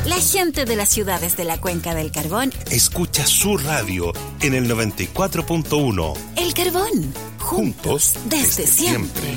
La gente de las ciudades de la Cuenca del Carbón escucha su radio en el 94.1. El Carbón, juntos desde siempre.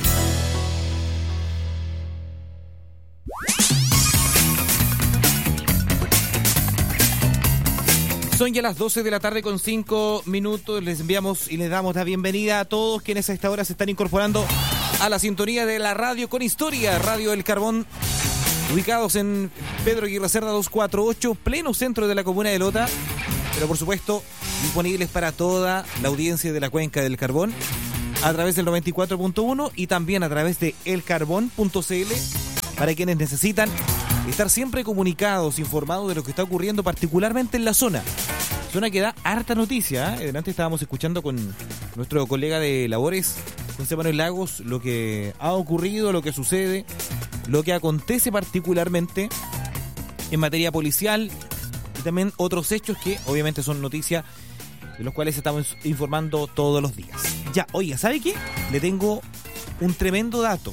Son ya las 12 de la tarde con 5 minutos. Les enviamos y les damos la bienvenida a todos quienes a esta hora se están incorporando a la sintonía de la radio con historia, Radio El Carbón, ubicados en Pedro Aguirre Cerda 248, pleno centro de la comuna de Lota, pero por supuesto disponibles para toda la audiencia de la Cuenca del Carbón a través del 94.1 y también a través de elcarbón.cl para quienes necesitan estar siempre comunicados, informados de lo que está ocurriendo particularmente en la zona que da harta noticia, ¿eh? Delante estábamos escuchando con nuestro colega de labores, José Manuel Lagos, lo que ha ocurrido, lo que sucede, lo que acontece particularmente en materia policial y también otros hechos que obviamente son noticias de los cuales estamos informando todos los días. Ya, oiga, ¿sabe qué? Le tengo un tremendo dato.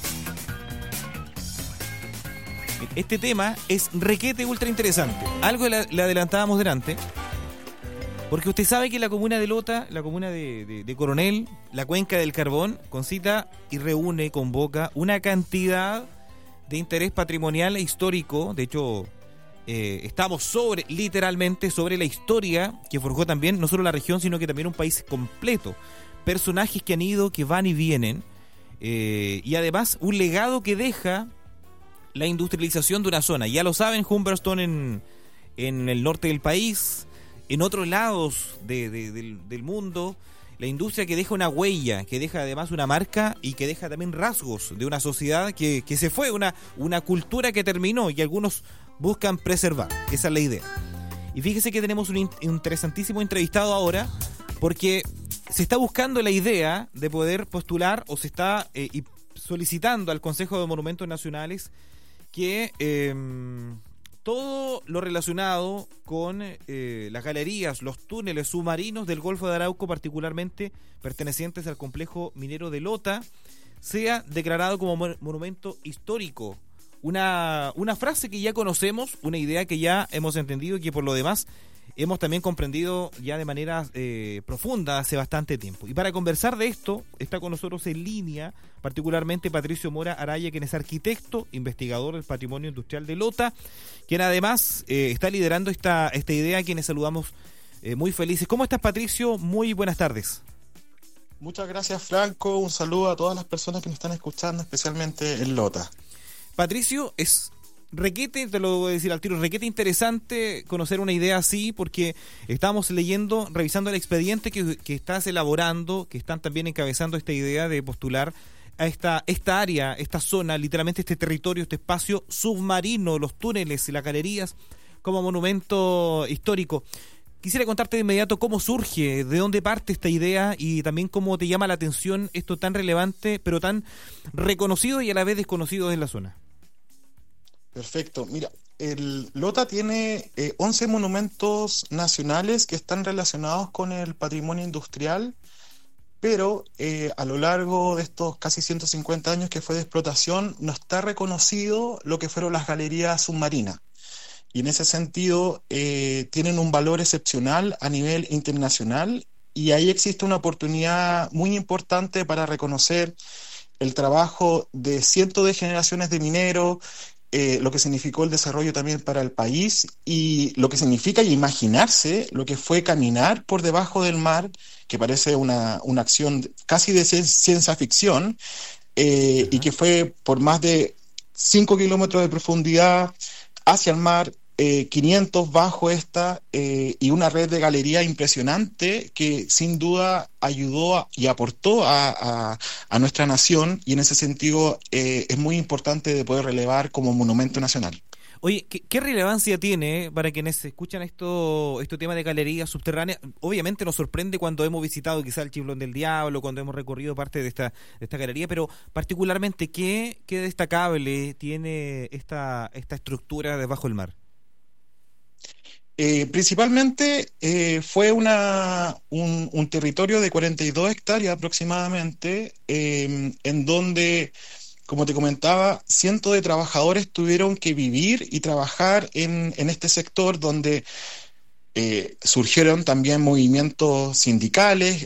Este tema es requete ultra interesante. Algo le adelantábamos delante, porque usted sabe que la comuna de Lota, la comuna de Coronel, la Cuenca del Carbón, concita y reúne, convoca una cantidad de interés patrimonial e histórico. De hecho, estamos literalmente sobre la historia que forjó también no solo la región, sino que también un país completo. Personajes que han ido, que van y vienen, y además un legado que deja la industrialización de una zona. Ya lo saben, Humberstone en el norte del país, en otros lados del mundo, la industria que deja una huella, que deja además una marca y que deja también rasgos de una sociedad que se fue, una cultura que terminó y algunos buscan preservar. Esa es la idea. Y fíjese que tenemos un interesantísimo entrevistado ahora, porque se está buscando la idea de poder postular o se está solicitando al Consejo de Monumentos Nacionales que todo lo relacionado con las galerías, los túneles submarinos del Golfo de Arauco, particularmente pertenecientes al complejo minero de Lota, sea declarado como monumento histórico. Una frase que ya conocemos, una idea que ya hemos entendido y que por lo demás hemos también comprendido ya de manera profunda hace bastante tiempo. Y para conversar de esto, está con nosotros en línea particularmente Patricio Mora Araya, quien es arquitecto, investigador del patrimonio industrial de Lota, quien además está liderando esta idea, a quienes saludamos muy felices. ¿Cómo estás, Patricio? Muy buenas tardes. Muchas gracias, Franco. Un saludo a todas las personas que nos están escuchando, especialmente en Lota. Patricio, es requete, te lo voy a decir al tiro, requete interesante conocer una idea así, porque estamos leyendo, revisando el expediente que estás elaborando, que están también encabezando esta idea de postular a esta área, esta zona, literalmente este territorio, este espacio submarino, los túneles y las galerías, como monumento histórico. Quisiera contarte de inmediato cómo surge, de dónde parte esta idea y también cómo te llama la atención esto tan relevante, pero tan reconocido y a la vez desconocido en la zona. Perfecto. Mira, el Lota tiene 11 monumentos nacionales que están relacionados con el patrimonio industrial, pero a lo largo de estos casi 150 años que fue de explotación, no está reconocido lo que fueron las galerías submarinas. Y en ese sentido tienen un valor excepcional a nivel internacional, y ahí existe una oportunidad muy importante para reconocer el trabajo de cientos de generaciones de mineros, lo que significó el desarrollo también para el país y lo que significa imaginarse lo que fue caminar por debajo del mar, que parece una acción casi de ciencia ficción, y que fue por más de 5 kilómetros de profundidad hacia el mar, 500 bajo esta, y una red de galería impresionante que sin duda ayudó y aportó a nuestra nación, y en ese sentido es muy importante de poder relevar como monumento nacional. Oye, ¿qué relevancia tiene para quienes escuchan este tema de galerías subterráneas? Obviamente nos sorprende cuando hemos visitado quizá el Chiflón del Diablo, cuando hemos recorrido parte de esta galería, pero particularmente, ¿qué destacable tiene esta estructura debajo del mar? Principalmente fue un territorio de 42 hectáreas aproximadamente, en donde como te comentaba, cientos de trabajadores tuvieron que vivir y trabajar en este sector donde surgieron también movimientos sindicales,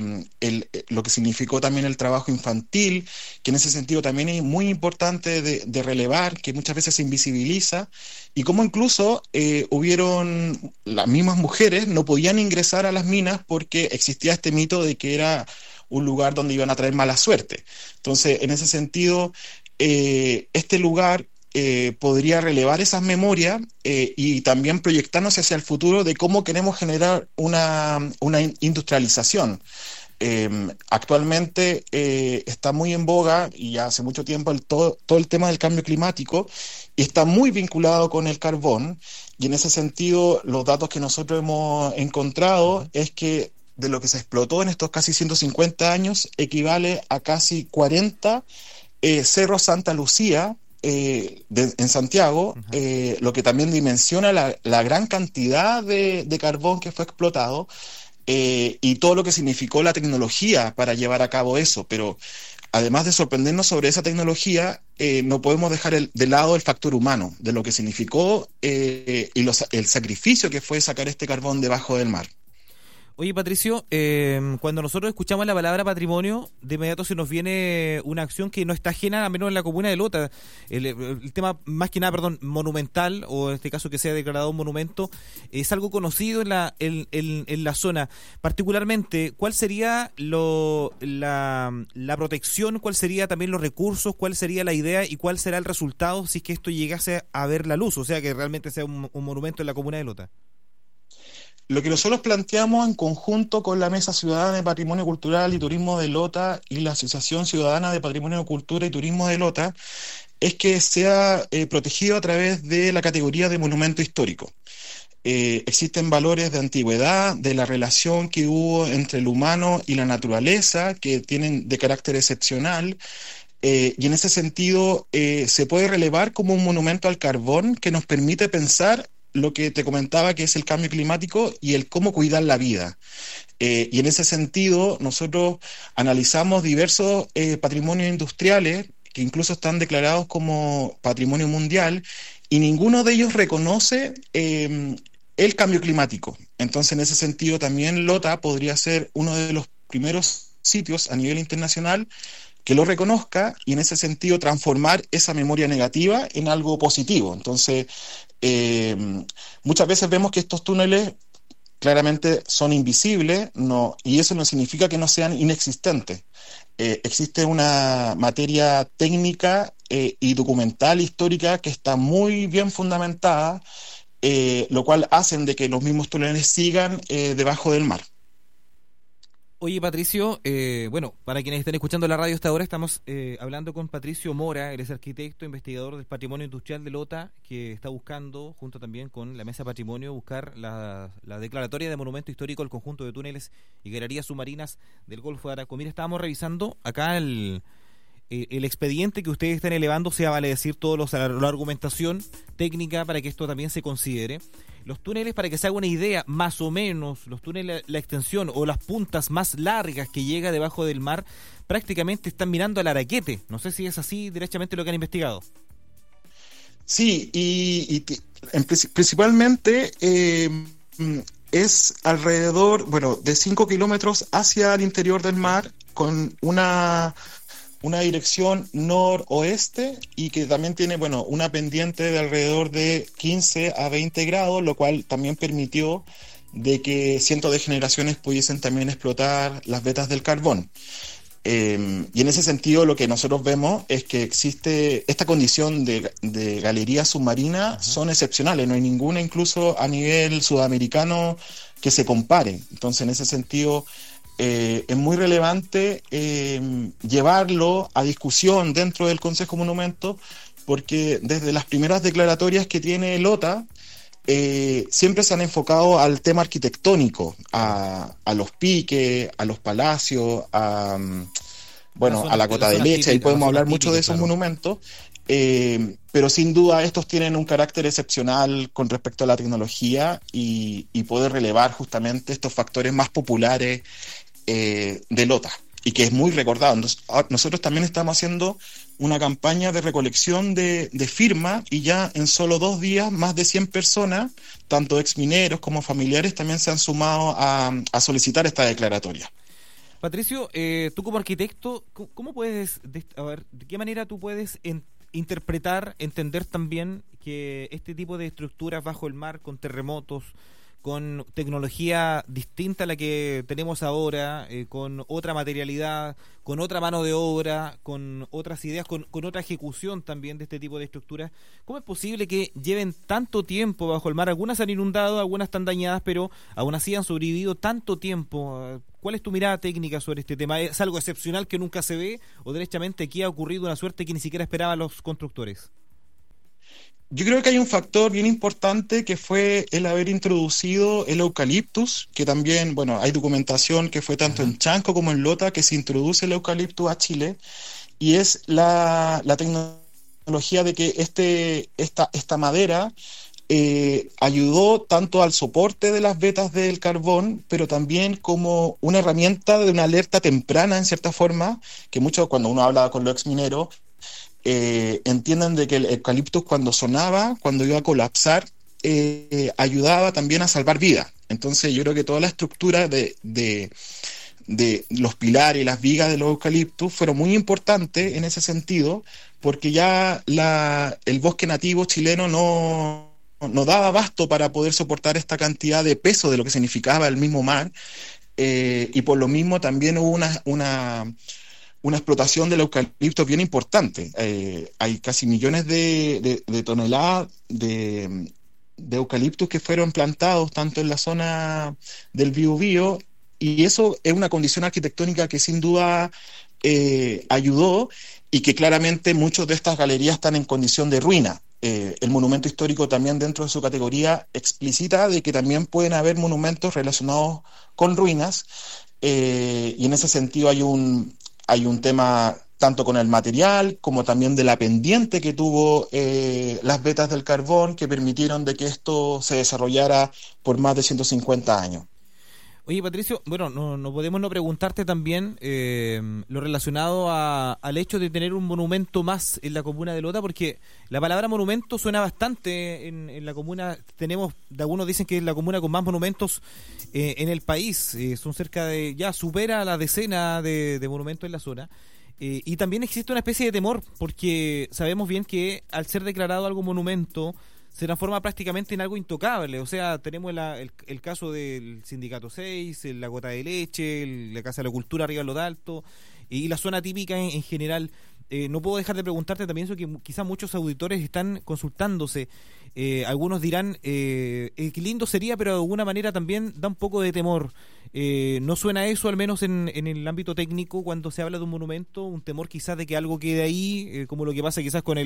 lo que significó también el trabajo infantil, que en ese sentido también es muy importante de relevar, que muchas veces se invisibiliza, y cómo incluso hubieron las mismas mujeres no podían ingresar a las minas porque existía este mito de que era un lugar donde iban a traer mala suerte. Entonces, en ese sentido, este lugar podría relevar esas memorias y también proyectarnos hacia el futuro de cómo queremos generar una industrialización. Actualmente está muy en boga, y ya hace mucho tiempo, todo el tema del cambio climático, y está muy vinculado con el carbón, y en ese sentido los datos que nosotros hemos encontrado es que de lo que se explotó en estos casi 150 años equivale a casi 40 Cerro Santa Lucía, en Santiago, lo que también dimensiona la gran cantidad de carbón que fue explotado y todo lo que significó la tecnología para llevar a cabo eso. Pero además de sorprendernos sobre esa tecnología, no podemos dejar de lado el factor humano, de lo que significó y el sacrificio que fue sacar este carbón debajo del mar. Oye, Patricio, cuando nosotros escuchamos la palabra patrimonio, de inmediato se nos viene una acción que no está ajena, al menos en la comuna de Lota. El tema, más que nada, monumental, o en este caso que sea declarado un monumento, es algo conocido en la zona. Particularmente, ¿cuál sería la protección? ¿Cuál sería también los recursos? ¿Cuál sería la idea? ¿Y cuál será el resultado si es que esto llegase a ver la luz? O sea, que realmente sea un monumento en la comuna de Lota. Lo que nosotros planteamos en conjunto con la Mesa Ciudadana de Patrimonio Cultural y Turismo de Lota y la Asociación Ciudadana de Patrimonio, Cultura y Turismo de Lota es que sea protegido a través de la categoría de monumento histórico. Existen valores de antigüedad, de la relación que hubo entre el humano y la naturaleza, que tienen de carácter excepcional, y en ese sentido se puede relevar como un monumento al carbón que nos permite pensar lo que te comentaba, que es el cambio climático y el cómo cuidar la vida. Y en ese sentido, nosotros analizamos diversos patrimonios industriales que incluso están declarados como patrimonio mundial, y ninguno de ellos reconoce el cambio climático. Entonces, en ese sentido, también Lota podría ser uno de los primeros sitios a nivel internacional que lo reconozca, y en ese sentido transformar esa memoria negativa en algo positivo. Entonces, muchas veces vemos que estos túneles claramente son invisibles, y eso no significa que no sean inexistentes. Existe una materia técnica y documental histórica que está muy bien fundamentada, lo cual hacen de que los mismos túneles sigan debajo del mar. Oye, Patricio, bueno, para quienes estén escuchando la radio hasta ahora, estamos hablando con Patricio Mora. Él es arquitecto, investigador del patrimonio industrial de Lota, que está buscando, junto también con la Mesa Patrimonio, buscar la declaratoria de monumento histórico al conjunto de túneles y galerías submarinas del Golfo de Arauco. Estábamos revisando acá el expediente que ustedes están elevando, sea vale decir la argumentación técnica para que esto también se considere. Los túneles, para que se haga una idea, más o menos, los túneles, la extensión o las puntas más largas que llega debajo del mar, prácticamente están mirando al Araquete. No sé si es así directamente lo que han investigado. Sí, principalmente es alrededor, de 5 kilómetros hacia el interior del mar, con una dirección noroeste, y que también tiene una pendiente de alrededor de 15 a 20 grados, lo cual también permitió de que cientos de generaciones pudiesen también explotar las vetas del carbón. Y en ese sentido lo que nosotros vemos es que existe esta condición de galería submarina. Son excepcionales, no hay ninguna incluso a nivel sudamericano que se compare. Entonces, en ese sentido, es muy relevante llevarlo a discusión dentro del Consejo Monumento, porque desde las primeras declaratorias que tiene Lota siempre se han enfocado al tema arquitectónico, a los piques, a los palacios, a la Cota de Leche, y podemos hablar mucho de esos monumentos, pero sin duda estos tienen un carácter excepcional con respecto a la tecnología y poder relevar justamente estos factores más populares de Lota. y que es muy recordado. Entonces, nosotros también estamos haciendo una campaña de recolección de firmas y ya en solo 2 días más de 100 personas, tanto exmineros como familiares, también se han sumado a solicitar esta declaratoria. Patricio, tú como arquitecto, ¿cómo puedes, de qué manera tú puedes interpretar, entender también que este tipo de estructuras bajo el mar, con terremotos, con tecnología distinta a la que tenemos ahora, con otra materialidad, con otra mano de obra, con otras ideas, con otra ejecución también de este tipo de estructuras, ¿cómo es posible que lleven tanto tiempo bajo el mar? Algunas han inundado, algunas están dañadas, pero aún así han sobrevivido tanto tiempo. ¿Cuál es tu mirada técnica sobre este tema? ¿Es algo excepcional que nunca se ve o derechamente aquí ha ocurrido una suerte que ni siquiera esperaban los constructores? Yo creo que hay un factor bien importante que fue el haber introducido el eucaliptus, que también, bueno, hay documentación que fue tanto en Chanco como en Lota que se introduce el eucaliptus a Chile, y es la tecnología de que esta madera ayudó tanto al soporte de las vetas del carbón, pero también como una herramienta de una alerta temprana, en cierta forma, que mucho cuando uno habla con los exmineros, entienden de que el eucaliptus cuando sonaba, cuando iba a colapsar, ayudaba también a salvar vidas. Entonces yo creo que toda la estructura de los pilares y las vigas de los eucaliptus fueron muy importantes en ese sentido, porque ya el bosque nativo chileno no daba abasto para poder soportar esta cantidad de peso de lo que significaba el mismo mar, y por lo mismo también hubo una explotación del eucalipto bien importante. Hay casi millones de toneladas de eucaliptos que fueron plantados tanto en la zona del Biobío, y eso es una condición arquitectónica que sin duda ayudó, y que claramente muchas de estas galerías están en condición de ruina. El monumento histórico también dentro de su categoría explicita de que también pueden haber monumentos relacionados con ruinas, y en ese sentido hay un tema tanto con el material como también de la pendiente que tuvo las vetas del carbón, que permitieron de que esto se desarrollara por más de 150 años. Oye, Patricio, bueno, no podemos no preguntarte también lo relacionado al hecho de tener un monumento más en la comuna de Lota, porque la palabra monumento suena bastante en la comuna. Algunos dicen que es la comuna con más monumentos en el país. Son cerca de, ya supera la decena de monumentos en la zona. Y también existe una especie de temor, porque sabemos bien que al ser declarado algo monumento, se transforma prácticamente en algo intocable. O sea, tenemos el caso del Sindicato 6, la Gota de Leche, la Casa de la Cultura arriba en Lo Alto, y la zona típica en general. No puedo dejar de preguntarte también eso, que quizás muchos auditores están consultándose. Algunos dirán, qué lindo sería, pero de alguna manera también da un poco de temor. ¿No suena eso, al menos en el ámbito técnico, cuando se habla de un monumento, un temor quizás de que algo quede ahí, como lo que pasa quizás con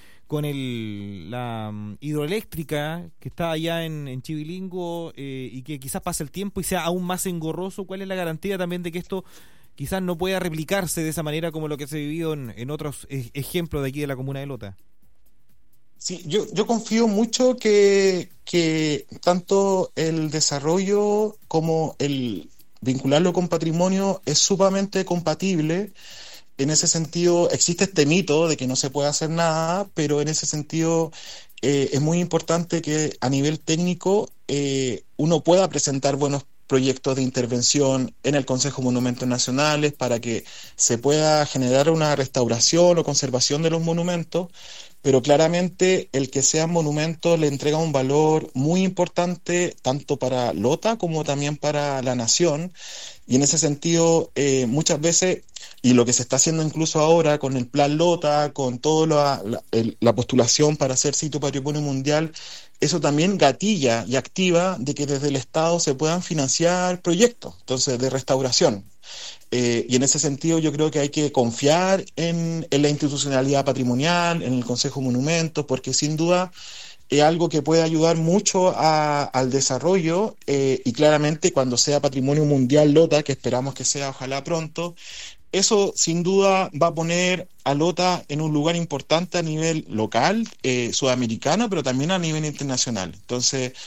la hidroeléctrica que está allá en Chivilingo, y que quizás pase el tiempo y sea aún más engorroso? ¿Cuál es la garantía también de que esto quizás no pueda replicarse de esa manera como lo que se ha vivido en otros ejemplos de aquí de la comuna de Lota? Sí, yo confío mucho que tanto el desarrollo como el vincularlo con patrimonio es sumamente compatible. En ese sentido, existe este mito de que no se puede hacer nada, pero en ese sentido es muy importante que a nivel técnico uno pueda presentar buenos proyectos de intervención en el Consejo de Monumentos Nacionales para que se pueda generar una restauración o conservación de los monumentos, pero claramente el que sean monumentos le entrega un valor muy importante tanto para Lota como también para la nación, y en ese sentido muchas veces, y lo que se está haciendo incluso ahora con el Plan Lota, con toda la postulación para ser sitio patrimonio mundial, eso también gatilla y activa de que desde el Estado se puedan financiar proyectos, entonces, de restauración. Y en ese sentido yo creo que hay que confiar en la institucionalidad patrimonial, en el Consejo de Monumentos, porque sin duda es algo que puede ayudar mucho al desarrollo, y claramente cuando sea patrimonio mundial Lota, que esperamos que sea ojalá pronto, eso sin duda va a poner a Lota en un lugar importante a nivel local, sudamericano, pero también a nivel internacional. Entonces,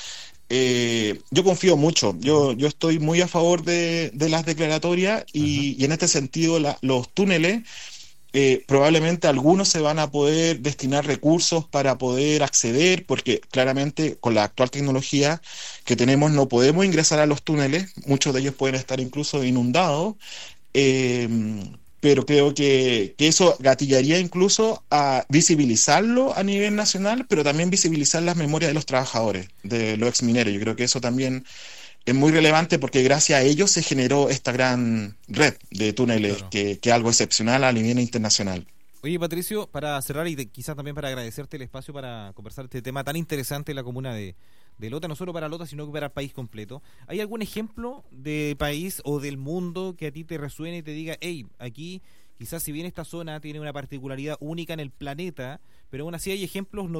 yo confío mucho, yo estoy muy a favor de las declaratorias y en este sentido los túneles, probablemente algunos se van a poder destinar recursos para poder acceder, porque claramente con la actual tecnología que tenemos no podemos ingresar a los túneles, muchos de ellos pueden estar incluso inundados, eh, pero creo que eso gatillaría incluso a visibilizarlo a nivel nacional, pero también visibilizar las memorias de los trabajadores, de los exmineros. Yo creo que eso también es muy relevante porque gracias a ellos se generó esta gran red de túneles, Claro. que es algo excepcional a nivel internacional. Oye, Patricio, para cerrar y quizás también para agradecerte el espacio para conversar este tema tan interesante de la comuna de Lota, no solo para Lota, sino que para el país completo. ¿Hay algún ejemplo de país o del mundo que a ti te resuene y te diga, hey, aquí quizás si bien esta zona tiene una particularidad única en el planeta, pero aún así hay ejemplos